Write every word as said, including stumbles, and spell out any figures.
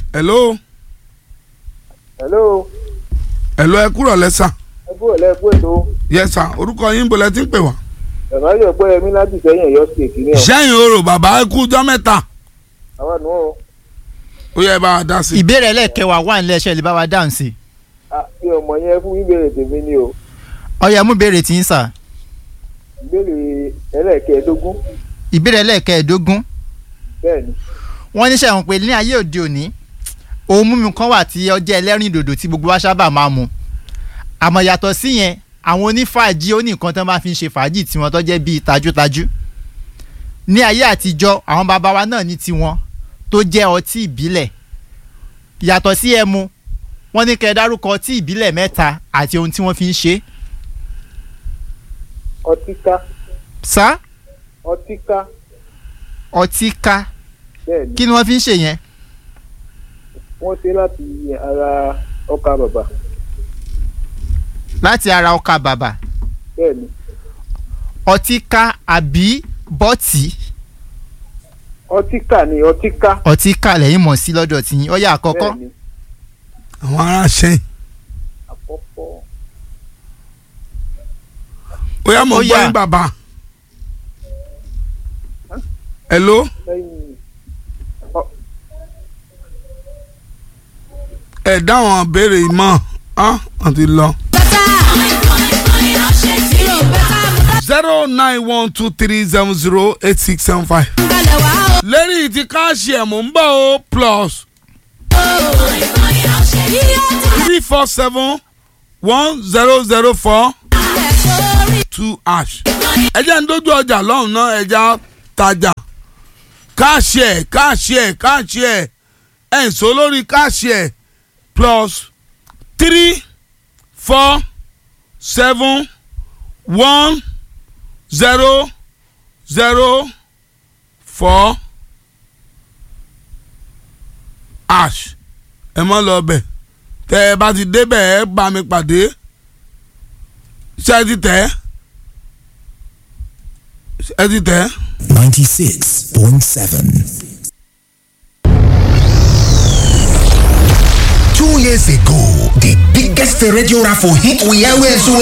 hello. hello. hello ẹ kúrò lẹ́sà. ẹ kúrò lẹ́ẹ̀kú ètò. yes sir orúkọ yín bọ̀lẹ́ tí ń pè wá. bàbá yóò pẹ́ ẹ̀mí láti sẹ́yìn Ọ̀yọ́ state ní ọ. sẹ́yìn orò bàbá ẹ kú ọjọ́ mẹ́ta. àwọn nù ó. ó yẹ bá wa dá sí. ìbéèrè ẹlẹ́kẹwàá wà nílẹ̀ ṣe lè bá wa dáhùn sí. àti ọmọ yẹn fún ìbéèrè tèmi ni o. ọ̀yá mú béèrè tí ń sà. ìbéèrè ẹlẹ́kẹẹ̀ẹ́dógún. ìbéèrè ẹlẹ́kẹẹ̀ẹ́dógún. bẹ́ẹ̀ni. wọ́n ní sẹ́wọ̀n pé ní ayé òde òní ohun mímu kan wà tí ó jẹ́ ẹlẹ́rìndòdò tí gbogbo wa sábà máa mu àmọ́ yàtọ̀ sí yẹn àwọn onífàájì ó ní nǹkan tó máa fi ń ṣe fàájì tiwọn tó jẹ́ bíi tajútajú ní ayé àtijọ́ àwọn bàbá wa náà ní tiwọn tó jẹ́ ọtí ìbílẹ̀ yàtọ̀ sí ẹmu wọ́n ní kẹ́ ẹ dárúkọ ọtí ìbílẹ̀ mẹ́ta àti ohun tí wọ́n fi ń ṣe. ọtí ká. sá. ọtí ká. ọtí ká. bẹ́ẹ̀ni. kí ni wọ́n fi ń ṣe yẹn. wọ́n ṣe láti ara ọkà bàbà. láti ara ọkà bàbà. bẹ́ẹ̀ni. ọtí ká àbí bọ́tì. ọtí ká ni ọtí ká. ọtí ká lẹ́yìn mọ̀ sí lọ́dọ̀ tí yín ọ̀yà àkọ́kọ́. bẹ́ẹ̀ni. àwọn ará ṣẹ́yìn. àkọ́kọ́. ó yá mọ̀ gbọ́ yín bàbá. hello. lẹ́yìn. ẹ dáwọn béèrè mọ́ ọ́n ti lọ. zero nine one two three seven zero eight six seven five. lérí ti káàṣì ẹ̀ mò ń bọ̀ o plus three four seven one zero zero four two ash. ẹ jẹ́ ń dójú ọjà lọ́hùn náà ẹja tajà káàṣì ẹ̀ káàṣì ẹ̀ káàṣì ẹ̀ ẹ̀ ń sọ lórí káàṣì ẹ̀ plus three four seven one zero zero four ash ẹ mọ lọ bẹ tẹ ẹ bá ti débẹ̀ ẹ bá mi pàdé ṣé ẹ ti tẹ̀ ẹ ti tẹ̀. ninety six point seven. Two years ago, the biggest radio raffle hit we always